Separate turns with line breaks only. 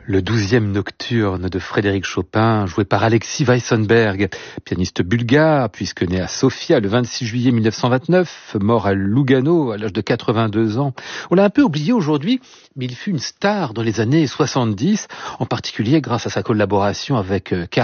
Le 12e nocturne de Frédéric Chopin, joué par Alexis Weissenberg, pianiste bulgare, puisque né à Sofia le 26 juillet 1929, mort à Lugano à l'âge de 82 ans. On l'a un peu oublié aujourd'hui, mais il fut une star dans les années 70, en particulier grâce à sa collaboration avec